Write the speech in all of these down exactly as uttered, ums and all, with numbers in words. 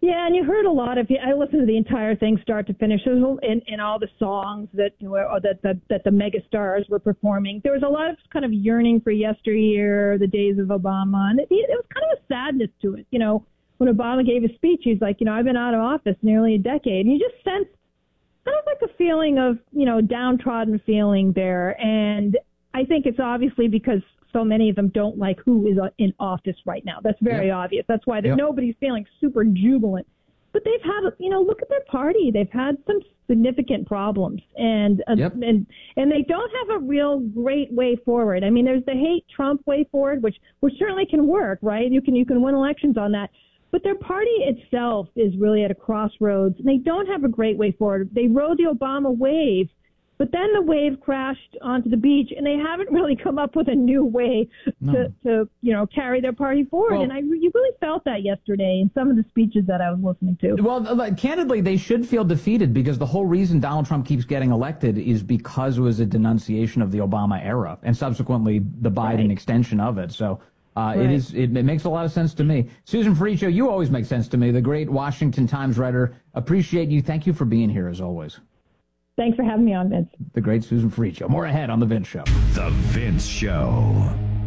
Yeah, and you heard a lot of. I listened to the entire thing, start to finish, and in all the songs that or that, that that the mega stars were performing. There was a lot of kind of yearning for yesteryear, the days of Obama, and it, it was kind of a sadness to it. You know, when Obama gave his speech, he's like, you know, I've been out of office nearly a decade, and you just sense kind of like a feeling of, you know, downtrodden feeling there, and I think it's obviously because so many of them don't like who is in office right now. That's very yep. obvious. That's why yep. nobody's feeling super jubilant. But they've had, you know, look at their party. They've had some significant problems, and uh, yep. and and they don't have a real great way forward. I mean, there's the hate Trump way forward, which which certainly can work, right? You can you can win elections on that. But their party itself is really at a crossroads, and they don't have a great way forward. They rode the Obama wave, but then the wave crashed onto the beach, and they haven't really come up with a new way no. to, to, you know, carry their party forward. Well, and I, you really felt that yesterday in some of the speeches that I was listening to. Well, like, candidly, they should feel defeated because the whole reason Donald Trump keeps getting elected is because it was a denunciation of the Obama era and subsequently the Biden right. extension of it. So uh, right. it is it, it makes a lot of sense to me. Susan Ferriccio, you always make sense to me, the great Washington Times writer. Appreciate you. Thank you for being here, as always. Thanks for having me on, Vince. The great Susan Ferriccio. More ahead on The Vince Show. The Vince Show.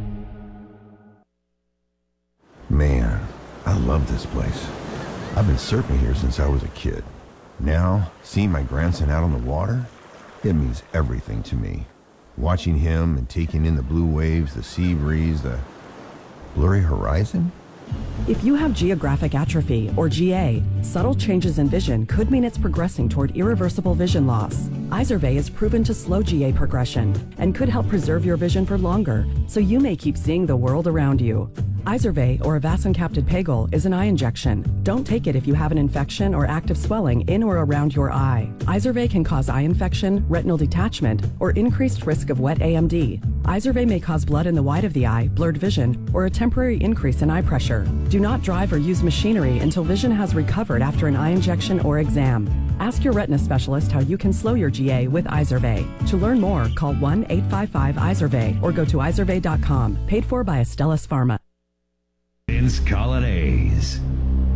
Man, I love this place. I've been surfing here since I was a kid. Now, seeing my grandson out on the water, it means everything to me. Watching him and taking in the blue waves, the sea breeze, the blurry horizon. If you have geographic atrophy, or G A, subtle changes in vision could mean it's progressing toward irreversible vision loss. Izervay is proven to slow G A progression and could help preserve your vision for longer, so you may keep seeing the world around you. Izervay, or avacincaptad pegol, is an eye injection. Don't take it if you have an infection or active swelling in or around your eye. Izervay can cause eye infection, retinal detachment, or increased risk of wet A M D. Izervay may cause blood in the white of the eye, blurred vision, or a temporary increase in eye pressure. Do not drive or use machinery until vision has recovered after an eye injection or exam. Ask your retina specialist how you can slow your G A with Izervay. To learn more, call one eight five five Izervay or go to izervay dot com. Paid for by Astellas Pharma.